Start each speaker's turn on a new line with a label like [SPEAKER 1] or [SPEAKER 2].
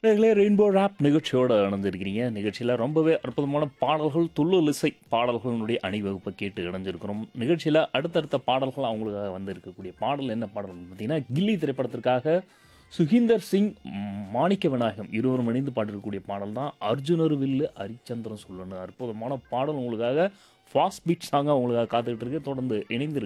[SPEAKER 1] நேயர்களே rainbow rap நிகழ்ச்சியோட இணைஞ்சிருக்கிறீங்க. நிகழ்ச்சியில் ரொம்பவே அற்புதமான பாடல்கள், துள்ளல் இசை பாடல்களினுடைய அணிவகுப்பை கேட்டு இணைஞ்சிருக்கிறோம். நிகழ்ச்சியில் அடுத்தடுத்த பாடல்கள் அவங்களுக்காக வந்து இருக்கக்கூடிய பாடல் என்ன பாடல் பார்த்தீங்கன்னா, கில்லி திரைப்படத்திற்காக சுகீந்தர் சிங், மாணிக்க விநாயகம் இருவரும் இணைந்து பாடிருக்கக்கூடிய பாடல் தான் அர்ஜுனர் வில்லு ஹரிச்சந்திரன் சொல்லணும். அற்புதமான பாடல் உங்களுக்காக ஃபாஸ்ட் பீட் சாங்காக உங்களுக்காக காத்துக்கிட்டு இருக்கு. தொடர்ந்து இணைந்திருங்க.